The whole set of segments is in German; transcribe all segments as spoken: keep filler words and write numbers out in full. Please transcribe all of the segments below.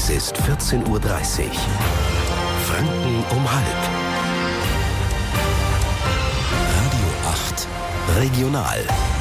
Es ist vierzehn Uhr dreißig. Franken um halb. Radio acht Regional.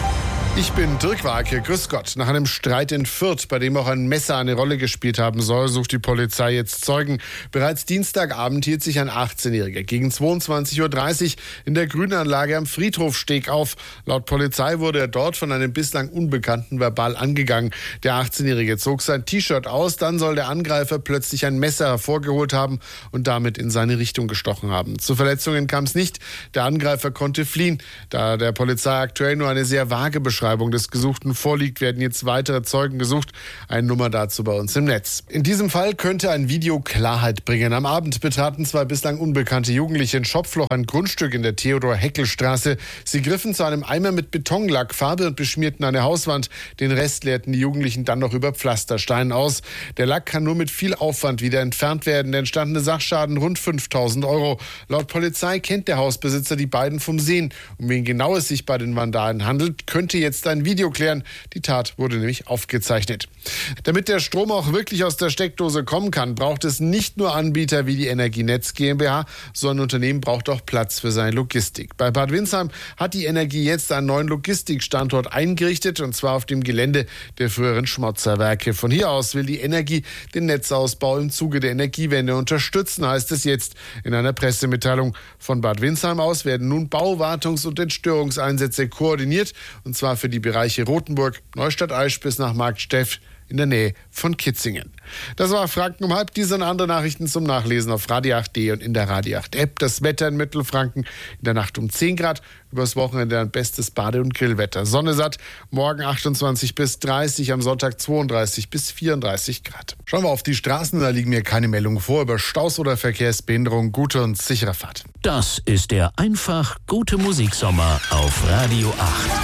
Ich bin Dirk Warke, grüß Gott. Nach einem Streit in Fürth, bei dem auch ein Messer eine Rolle gespielt haben soll, sucht die Polizei jetzt Zeugen. Bereits Dienstagabend hielt sich ein achtzehnjähriger gegen zweiundzwanzig Uhr dreißig in der Grünanlage am Friedhofsteg auf. Laut Polizei wurde er dort von einem bislang Unbekannten verbal angegangen. Der achtzehnjährige zog sein T-Shirt aus, dann soll der Angreifer plötzlich ein Messer hervorgeholt haben und damit in seine Richtung gestochen haben. Zu Verletzungen kam es nicht. Der Angreifer konnte fliehen. Da der Polizei aktuell nur eine sehr vage Beschreibung Beschreibung des Gesuchten vorliegt, werden jetzt weitere Zeugen gesucht. Eine Nummer dazu bei uns im Netz. In diesem Fall könnte ein Video Klarheit bringen. Am Abend betraten zwei bislang unbekannte Jugendliche in Schopfloch ein Grundstück in der Theodor-Heckel-Straße. Sie griffen zu einem Eimer mit Betonlackfarbe und beschmierten eine Hauswand. Den Rest leerten die Jugendlichen dann noch über Pflasterstein aus. Der Lack kann nur mit viel Aufwand wieder entfernt werden. Der entstandene Sachschaden rund fünftausend Euro. Laut Polizei kennt der Hausbesitzer die beiden vom Sehen. Um wen genau es sich bei den Vandalen handelt, könnte jetzt ein Video klären. Die Tat wurde nämlich aufgezeichnet. Damit der Strom auch wirklich aus der Steckdose kommen kann, braucht es nicht nur Anbieter wie die Energienetz GmbH, sondern ein Unternehmen braucht auch Platz für seine Logistik. Bei Bad Windsheim hat die Energie jetzt einen neuen Logistikstandort eingerichtet, und zwar auf dem Gelände der früheren Schmotzerwerke. Von hier aus will die Energie den Netzausbau im Zuge der Energiewende unterstützen, heißt es jetzt in einer Pressemitteilung. Von Bad Windsheim aus werden nun Bau-, Wartungs- und Entstörungseinsätze koordiniert, und zwar für die Bereiche Rothenburg, Neustadt-Aisch bis nach Marktsteff in der Nähe von Kitzingen. Das war Franken um halb. Diese und andere Nachrichten zum Nachlesen auf Radio acht punkt de und in der Radio acht App. Das Wetter in Mittelfranken in der Nacht um zehn Grad. Übers Wochenende ein bestes Bade- und Grillwetter. Sonne satt, morgen achtundzwanzig bis dreißig, am Sonntag zweiunddreißig bis vierunddreißig Grad. Schauen wir auf die Straßen, da liegen mir keine Meldungen vor über Staus oder Verkehrsbehinderung. Gute und sichere Fahrt. Das ist der einfach gute Musiksommer auf Radio acht.